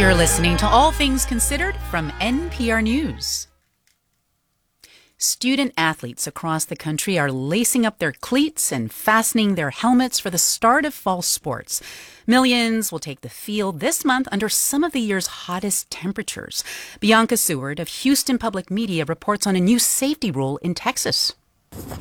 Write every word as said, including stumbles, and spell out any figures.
You're listening to All Things Considered from N P R News. Student athletes across the country are lacing up their cleats and fastening their helmets for the start of fall sports. Millions will take the field this month under some of the year's hottest temperatures. Bianca Seward of Houston Public Media reports on a new safety rule in Texas.